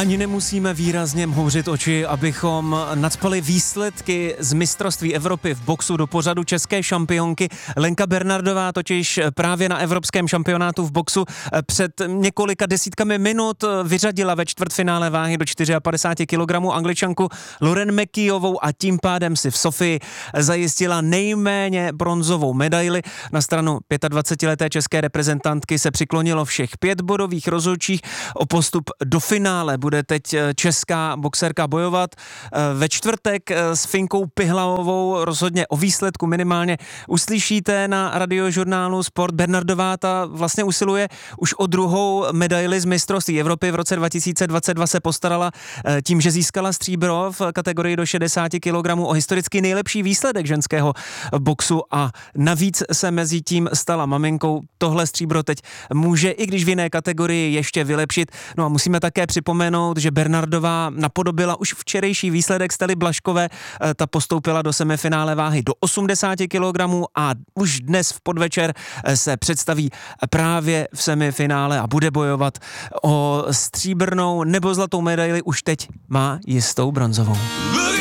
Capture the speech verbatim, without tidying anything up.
Ani nemusíme výrazně mhouřit oči, abychom nacpali výsledky z mistrovství Evropy v boxu do pořadu české šampionky. Lenka Bernardová totiž právě na evropském šampionátu v boxu před několika desítkami minut vyřadila ve čtvrtfinále váhy do padesát čtyři kilogramů Angličanku Lauren McKeeovou a tím pádem si v Sofii zajistila nejméně bronzovou medaili. Na stranu dvacetileté české reprezentantky se přiklonilo všech pět bodových rozhodčích. O postup do finále bude teď česká boxerka bojovat. Ve čtvrtek s Finkou Pihlavovou rozhodně o výsledku minimálně uslyšíte na radiožurnálu Sport. Bernardová ta vlastně usiluje už o druhou medaili z mistrovství Evropy. V roce dva tisíce dvacet dva se postarala tím, že získala stříbro v kategorii do šedesáti kilogramů o historicky nejlepší výsledek ženského boxu a navíc se mezi tím stala maminkou. Tohle stříbro teď může, i když v jiné kategorii, ještě vylepšit. No a musíme také připomenout, že Bernardová napodobila už včerejší výsledek Stely Blažkové. Ta postoupila do semifinále váhy do osmdesáti kilogramů a už dnes v podvečer se představí právě v semifinále a bude bojovat o stříbrnou nebo zlatou medaili. Už teď má jistou bronzovou.